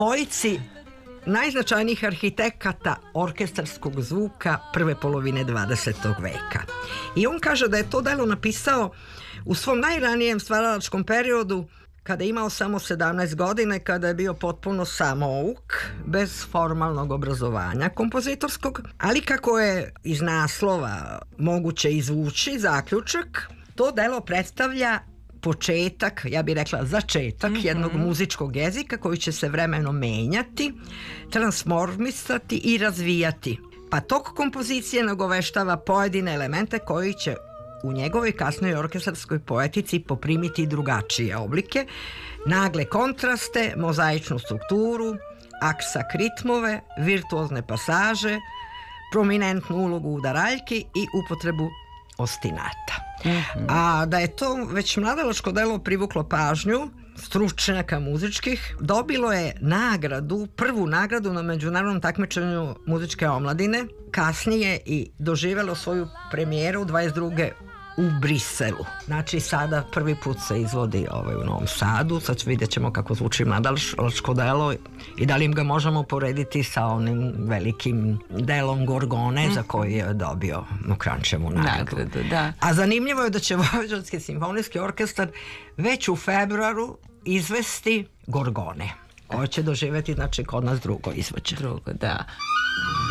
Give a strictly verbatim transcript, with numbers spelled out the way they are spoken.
dvojici najznačajnijih arhitekata orkestarskog zvuka prve polovine dvadesetog veka. I on kaže da je to delo napisao u svom najranijem stvaralačkom periodu, kada je imao samo sedamnaest godina i kada je bio potpuno samouk, bez formalnog obrazovanja kompozitorskog, ali kako je iz naslova moguće izvući zaključak, to delo predstavlja početak, ja bih rekla začetak mm-hmm. jednog muzičkog jezika koji će se vremenom menjati, transformisati i razvijati. Pa tok kompozicije nagoveštava pojedine elemente koji će u njegovoj kasnoj orkestarskoj poetici poprimiti drugačije oblike, nagle kontraste, mozaičnu strukturu, aksak ritmove, virtuozne pasaže, prominentnu ulogu udaraljki i upotrebu ostinata. Mm-hmm. A da je to već mladalačko delo privuklo pažnju stručnjaka muzičkih, dobilo je nagradu, prvu nagradu na međunarodnom takmičenju muzičke omladine, kasnije i doživelo svoju premijeru dvadeset druge u Briselu. Znači sada prvi put se izvodi ovaj, u Novom Sadu, sad vidjet ćemo kako zvuči mladalačko delo i da li im ga možemo porediti sa onim velikim delom Gorgone mm. za koji je dobio Mokranjčevu nagradu. nagradu da. A zanimljivo je da će Vojvođanski simfonijski orkestar već u februaru izvesti Gorgone, koje će doživjeti znači kod nas drugo izvođenje. Drugo, da.